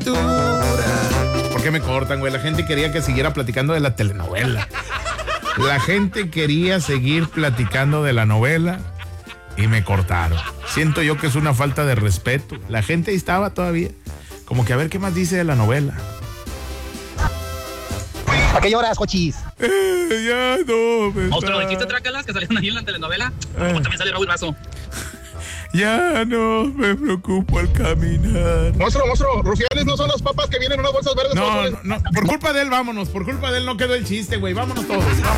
criatura. ¿Por qué me cortan, güey? La gente quería que siguiera platicando de la telenovela. La gente quería seguir platicando de la novela y me cortaron. Siento yo que es una falta de respeto. La gente ahí estaba todavía. Como que a ver qué más dice de la novela. ¿A qué lloras, cochis? Ya no, me Monstruo, ¿el chiste trácalas que salieron ahí en la telenovela? Como también sale Raúl Razo. Ya no me preocupo al caminar. Monstruo, rufianes no son las papas que vienen en unas bolsas verdes. No, por culpa de él, vámonos. Por culpa de él no quedó el chiste, güey. Vámonos todos.